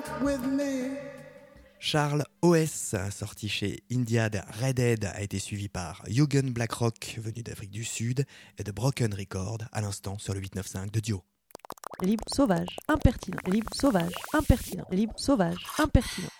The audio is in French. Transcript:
with me. Charles O.S., sorti chez Indiad Redhead, a été suivi par Yugen Blackrock, venu d'Afrique du Sud, et de Broken Record, à l'instant sur le 895 de Dio. Libre, sauvage, impertinent, libre, sauvage, impertinent, libre, sauvage, impertinent.